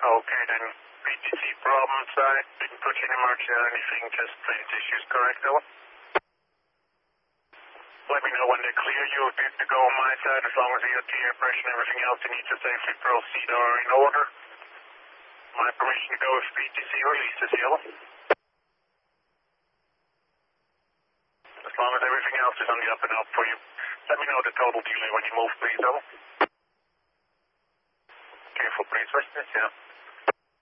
Okay, then PTC problem side, didn't put you in emergency or anything, just planes issues, correct, Ella? Let me know when they're clear. You're good to go on my side as long as you got the air pressure and everything else you need to safely proceed are in order. My permission to go if PTC releases, Yellow. As long as everything else is on the up and up for you. Let me know the total delay when you move, please, Yellow. Careful, please. Yeah.